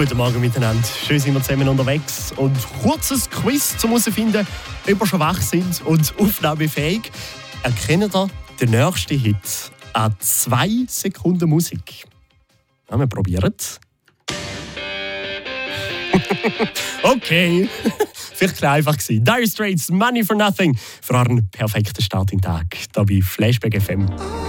Guten Morgen miteinander. Schön sind wir zusammen unterwegs. Und kurzes Quiz zum herausfinden, ob wir schon wach sind und aufnahmefähig. Erkennt ihr den nächsten Hit an 2 Sekunden Musik? Ja, wir probieren es. Okay, vielleicht ein einfach gewesen. Dire Straits, Money for Nothing. Für euren perfekten Start in den Tag. Hier bei Flashback FM.